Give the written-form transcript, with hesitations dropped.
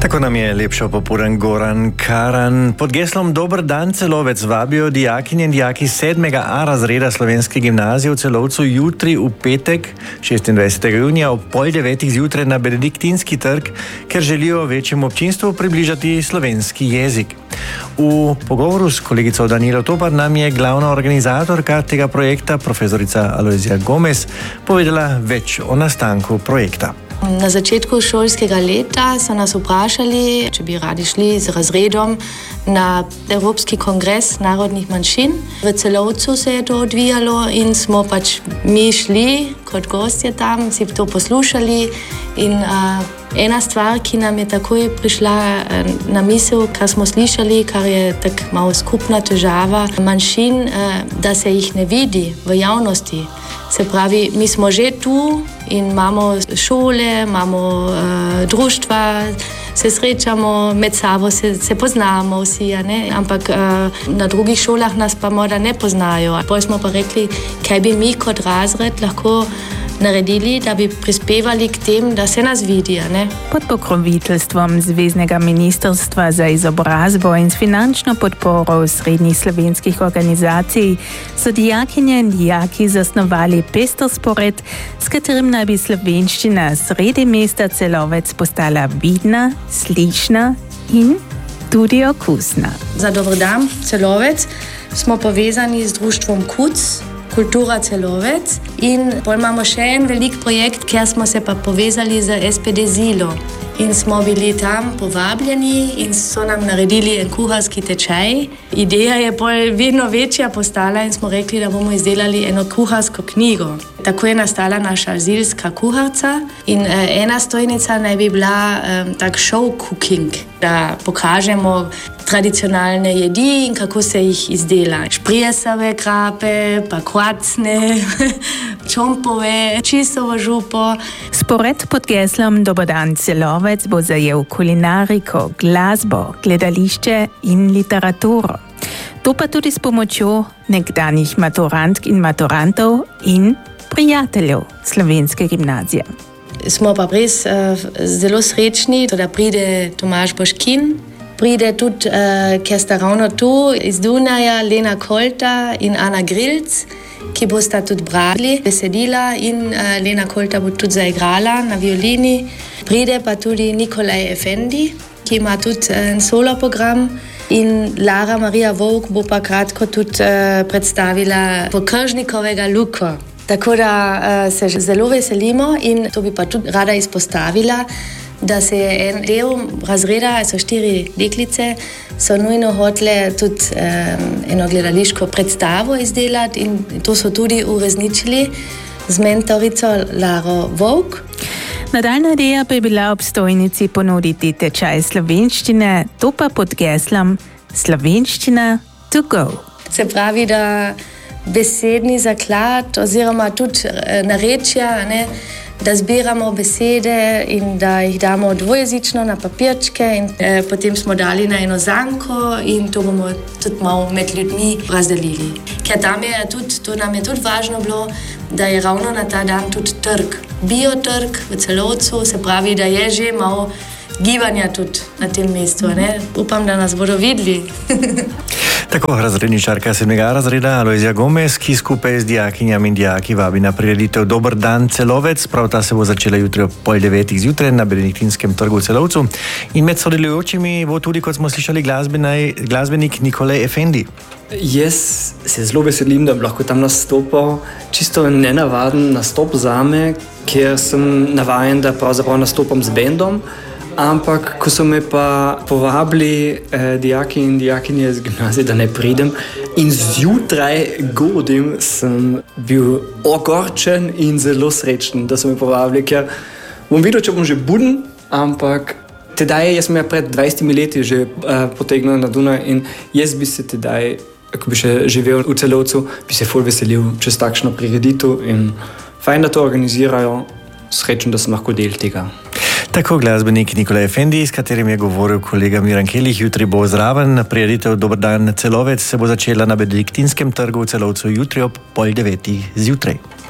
Tako nam je lepšo popoldan Goran Karan. Pod geslom Dober dan Celovec vabijo dijakinje in dijaki 7. razreda Slovenske gimnazije v Celovcu jutri v petek, 26. junija ob 8:30 zjutraj na Benediktinski trg, ker želijo večjemu občinstvu približati slovenski jezik. V pogovoru s kolegico Danilo Topar nam je glavna organizatorka tega projekta, profesorica Alojzija Gomez, povedala več o nastanku projekta. Na začetku šolskega leta so nas vprašali, če bi radi šli z razredom na Evropski kongres narodnih manjšin. V Celovcu se je to odvijalo in smo mi šli kot gostje tam, si to poslušali in ena stvar, ki nam je takoj prišla na misel, kar smo slišali, kar je tako malo skupna težava manjšin, da se jih ne vidi v javnosti. Se pravi, mi smo že tu in imamo šole, imamo društva, se srečamo med sabo, se poznamo vsi, ampak na drugih šolah nas pa morda ne poznajo. Potem smo pa rekli, kaj bi mi kot razred lahko naredili, da bi prispevali k tem, da se nas vidi. Pod pokroviteljstvom Zveznega ministrstva za izobrazbo in s finančno podporo srednjih slovenskih organizacij so dijakinje in dijaki zasnovali pester spored, s katerim naj bi slovenščina sredi mesta Celovec postala vidna, slišna in tudi okusna. Za Dober dan Celovec smo povezani z društvom KUC, Kultura Celovec, in potem imamo še en velik projekt, kjer smo se pa povezali z SPD Zilo in smo bili tam povabljeni in so nam naredili en kuharski tečaj. Ideja je vedno večja postala in smo rekli, da bomo izdelali eno kuharsko knjigo. Tako je nastala naša zilska kuharca in ena stojnica naj bi bila tak show cooking, da pokažemo tradicionalne jedi in kako se jih izdela. Šprijesove krape, pa kvacne, čompove, čisovo župo. Spored pod geslom Dober dan Celovec bo zajel kulinariko, glasbo, gledališče in literaturo. To pa tudi s pomočjo nekdanjih maturantk in maturantov in prijateljev Slovenske gimnazije. Smo pa res zelo srečni, da pride Tomaž Boškin, pride tudi, ker sta ravno tu iz Dunaja, Lena Kolta in Ana Grilc, ki bosta tudi brali besedila in Lena Kolta bo tudi zaigrala na violini. Pride pa tudi Nikolaj Efendi, ki ima tudi en solo program, in Lara Marija Vovk bo pa kratko tudi predstavila Pokržnikovega Luko. Tako da se zelo veselimo in to bi pa tudi rada izpostavila, da se je en del razreda, so 4 deklice, so nujno hotele tudi eno gledališko predstavo izdelati in to so tudi uresničili z mentorico Laro Vovk. Nadaljna ideja bi bila ob stojnici ponuditi tečaj slovenščine, to pa pod geslom Slovenščina to go. Se pravi, da besedni zaklad oziroma tudi narečja, da zbiramo besede in da jih damo dvojezično na papirčke in potem smo dali na eno zanko in to bomo tudi malo med ljudmi razdelili. Ker to nam je tudi važno bilo, da je ravno na ta dan tudi trg, biotrg v Celovcu, se pravi, da je že malo gibanja tudi na tem mestu. Upam, da nas bodo videli. Tako razredničarka 7. razreda Alojzija Gomez, ki skupaj z dijakinjami in dijaki vabi na prireditev Dober dan Celovec. Prav ta se bo začela jutri ob 8:30 zjutraj na Benediktinskem trgu v Celovcu. In med sodelujočimi bo tudi, kot smo slišali, glasbenik Nikolaj Efendi. Jaz se zelo veselim, da bi lahko tam nastopil. Čisto nenavaden nastop zame, ker sem navajen, da pravzaprav nastopam z bendom. Ampak, ko so me pa povabili dijaki in dijakinje iz gimnazije, da ne pridem in zjutraj godim, sem bil ogorčen in zelo srečen, da so me povabili, ker bom videl, če bom že buden, ampak tedaj jaz sem pred 20 leti že potegnil na Dunaj in jaz bi se tedaj, ko bi še živel v Celovcu, bi se ful veselil čez takšno prireditev in fajn, da to organizirajo, srečen, da sem lahko del tega. Tako glasbenik Nikolaj Efendi, s katerim je govoril kolega Miran Kelih, jutri bo zraven. Prireditev Dober dan Celovec se bo začela na Benediktinskem trgu v Celovcu jutri ob 8:30 zjutraj.